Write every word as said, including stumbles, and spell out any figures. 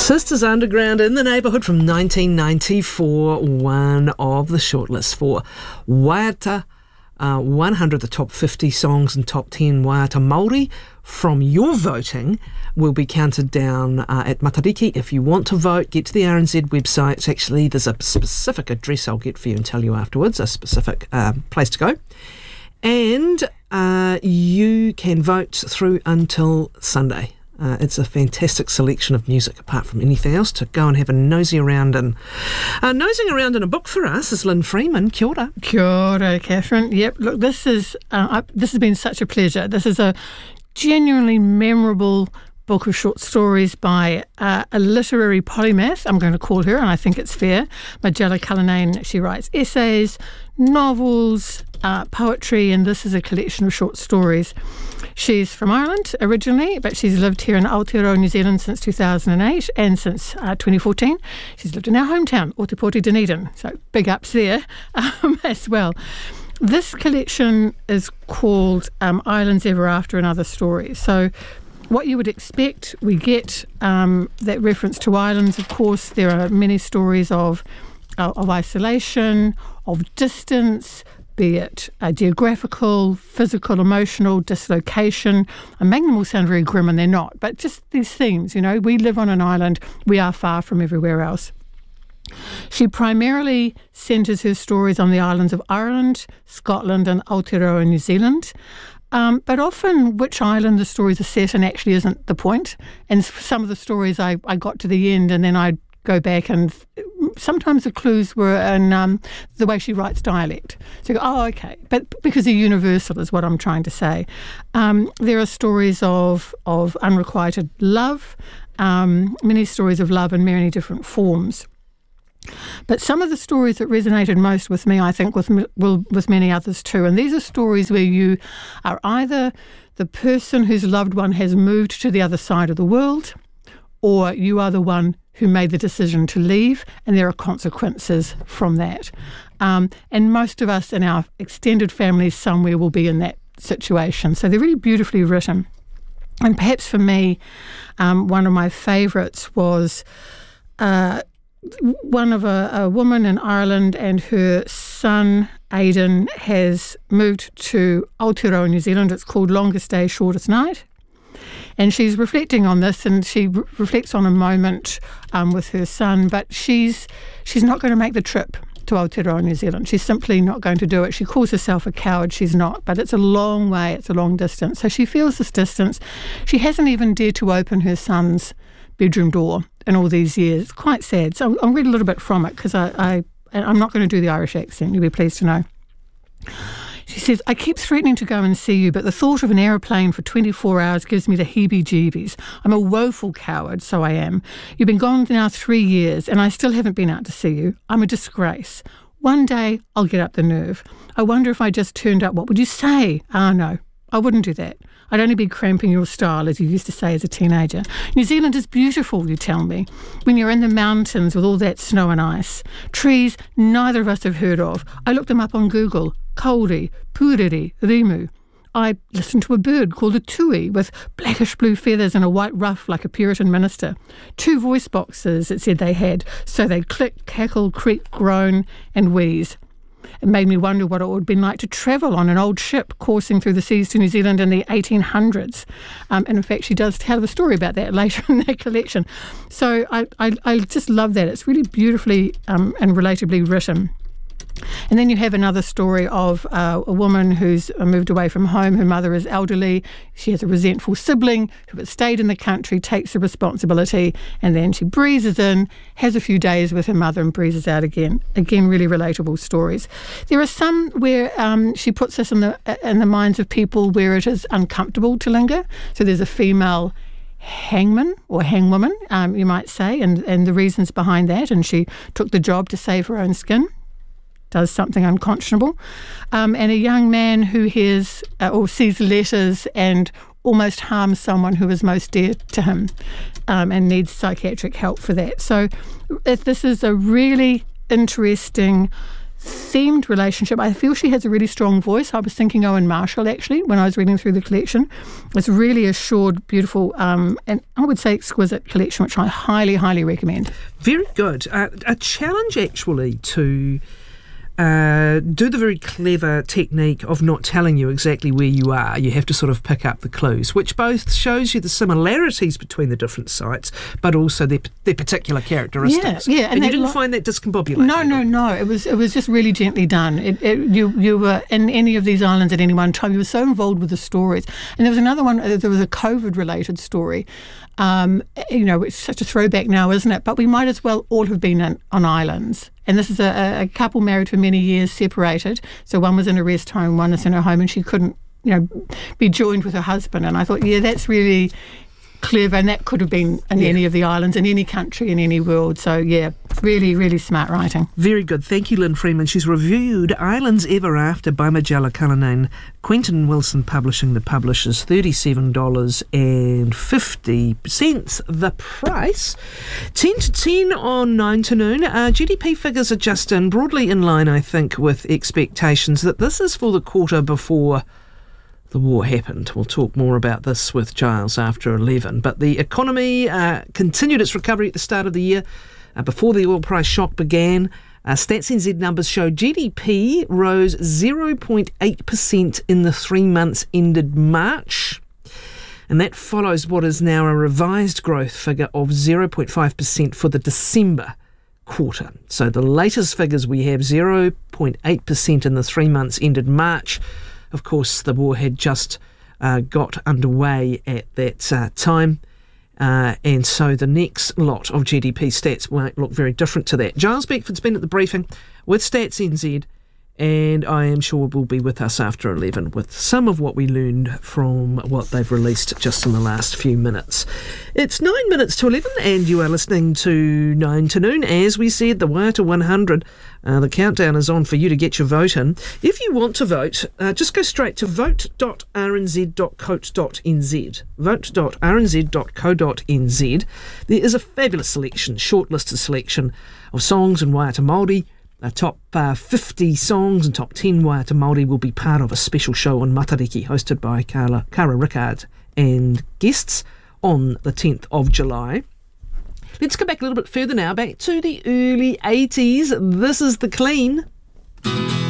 Sisters Underground in the Neighbourhood from nineteen ninety-four, one of the shortlists for Waiata uh, one hundred, the top fifty songs and top ten Waiata Māori. From your voting will be counted down uh, at Matariki. If you want to vote, get to the R N Z website. It's actually, there's a specific address I'll get for you and tell you afterwards, a specific uh, place to go. And uh, you can vote through until Sunday. Uh, it's a fantastic selection of music, apart from anything else, to go and have a nosy around in. Uh, nosing around in a book for us is Lynn Freeman. Kia ora. Kia ora, Catherine. Yep, look, this is uh, I, this has been such a pleasure. This is a genuinely memorable book of short stories by uh, a literary polymath, I'm going to call her, and I think it's fair, Majella Cullinane. She writes essays, novels, uh, poetry, and this is a collection of short stories. She's from Ireland originally, but she's lived here in Aotearoa, New Zealand since two thousand eight and since uh, twenty fourteen. She's lived in our hometown, Ōtepoti, Dunedin, so big ups there um, as well. This collection is called um, Islands Ever After and Other Stories. So what you would expect, we get um, that reference to islands. Of course, there are many stories of, uh, of isolation, of distance, be it uh, geographical, physical, emotional, dislocation. I'm making them all sound very grim, and they're not, but just these themes, you know, we live on an island, we are far from everywhere else. She primarily centres her stories on the islands of Ireland, Scotland and Aotearoa, New Zealand. Um, but often which island the stories are set in actually isn't the point. And some of the stories I, I got to the end and then I'd go back, and sometimes the clues were in um, the way she writes dialect. So you go, oh, okay. But because they're universal is what I'm trying to say. Um, there are stories of, of unrequited love, um, many stories of love in many different forms. But some of the stories that resonated most with me, I think, with will with many others too. And these are stories where you are either the person whose loved one has moved to the other side of the world, or you are the one who made the decision to leave, and there are consequences from that. Um, and most of us in our extended families somewhere will be in that situation. So they're really beautifully written. And perhaps for me, um, one of my favourites was Uh, one of a, a woman in Ireland, and her son Aidan has moved to Aotearoa, New Zealand. It's called Longest Day, Shortest Night. And she's reflecting on this, and she re- reflects on a moment um, with her son, but she's she's not going to make the trip to Aotearoa, New Zealand. She's simply not going to do it. She calls herself a coward. She's not, but it's a long way. It's a long distance. So she feels this distance. She hasn't even dared to open her son's bedroom door in all these years. It's quite sad. So I'll read a little bit from it, because I, I, I'm not going to do the Irish accent. You'll be pleased to know. She says, I keep threatening to go and see you, but the thought of an aeroplane for twenty-four hours gives me the heebie-jeebies. I'm a woeful coward, so I am. You've been gone now three years, and I still haven't been out to see you. I'm a disgrace. One day, I'll get up the nerve. I wonder if I just turned up, what would you say? Ah, no, I wouldn't do that. I'd only be cramping your style, as you used to say as a teenager. New Zealand is beautiful, you tell me, when you're in the mountains with all that snow and ice. Trees neither of us have heard of. I looked them up on Google. Kauri, Puriri, Rimu. I listened to a bird called a tui with blackish blue feathers and a white ruff like a Puritan minister. Two voice boxes, it said they had, so they'd click, cackle, creak, groan and wheeze. It made me wonder what it would have been like to travel on an old ship coursing through the seas to New Zealand in the eighteen hundreds. Um, and in fact, she does tell a story about that later in that collection. So I, I, I just love that. It's really beautifully um, and relatably written. And then you have another story of uh, a woman who's moved away from home. Her mother is elderly. She has a resentful sibling who has stayed in the country, takes the responsibility, and then she breezes in, has a few days with her mother and breezes out again. Again, really relatable stories. There are some where um, she puts us in the in the minds of people where it is uncomfortable to linger. So there's a female hangman or hangwoman, um, you might say, and, and the reasons behind that. And she took the job to save her own skin. Does something unconscionable, um, and a young man who hears uh, or sees letters and almost harms someone who is most dear to him, um, and needs psychiatric help for that. So if this is a really interesting themed relationship. I feel she has a really strong voice. I was thinking Owen Marshall, actually, when I was reading through the collection. It's really a short, beautiful, um, and I would say exquisite collection, which I highly, highly recommend. Very good. Uh, a challenge, actually, to uh, do the very clever technique of not telling you exactly where you are. You have to sort of pick up the clues, which both shows you the similarities between the different sites, but also their, their particular characteristics. Yeah, yeah. And, and you didn't li- find that discombobulating? No, no, no. It was it was just really gently done. It, it, you you were in any of these islands at any one time. You were so involved with the stories. And there was another one. There was a COVID-related story. Um, you know, it's such a throwback now, isn't it? But we might as well all have been in, on islands. And this is a, a couple married for many years, separated. So one was in a rest home, one is in her home, and she couldn't, you know, be joined with her husband. And I thought, yeah, that's really clever, and that could have been in yeah. any of the islands, in any country, in any world. So, yeah, really, really smart writing. Very good. Thank you, Lynn Freeman. She's reviewed Islands Ever After by Majella Cullinane. Quentin Wilson Publishing, the publishers, thirty-seven dollars and fifty cents the price. ten to ten on nine to noon. Uh, G D P figures are just in, broadly in line, I think, with expectations that this is for the quarter before the war happened. We'll talk more about this with Giles after eleven. But the economy uh, continued its recovery at the start of the year, uh, before the oil price shock began. Uh, Stats N Z numbers show G D P rose zero point eight percent in the three months ended March. And that follows what is now a revised growth figure of zero point five percent for the December quarter. So the latest figures we have, zero point eight percent in the three months ended March. Of course, the war had just uh, got underway at that uh, time, uh, and so the next lot of G D P stats won't look very different to that. Giles Beckford's been at the briefing with Stats N Z, and I am sure will be with us after eleven with some of what we learned from what they've released just in the last few minutes. It's nine minutes to eleven, and you are listening to nine to noon. As we said, the Waiata one hundred. Uh, the countdown is on for you to get your vote in. If you want to vote, uh, just go straight to vote dot r n z dot coat dot n z. vote dot r n z dot co dot n z. There is a fabulous selection, shortlisted selection of songs in Waiata Māori. Uh, top uh, fifty songs and top ten Waiata Māori will be part of a special show on Matariki, hosted by Cara, Cara Rickard and guests on the tenth of July. Let's go back a little bit further now, back to the early eighties. This is The Clean.